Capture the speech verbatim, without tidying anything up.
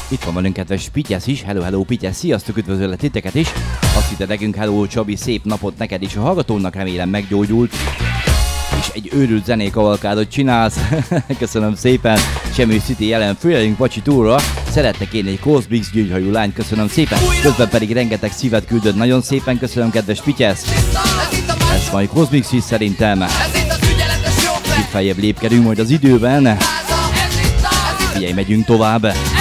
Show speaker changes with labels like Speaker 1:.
Speaker 1: Itt van velünk kedves Pityesz is. Hello, hello Pityesz, sziasztok, üdvözöllek titeket is. Azt hitte nekünk, hello Csabi, szép napot neked is. A hallgatónak remélem meggyógyult. És egy őrült zenékavalkádot csinálsz. Köszönöm szépen. Semmi City jelen főjelünk Vacsi túlra. Szeretnek én egy Cosmix gyöngyhajú lány, köszönöm szépen. Közben pedig rengeteg szívet küldöd, nagyon szépen köszönöm kedves Pityesz. Ez majd Cosmix is szerintem. Itt feljebb lépkedünk majd az időben. Figyelj, megyünk tovább.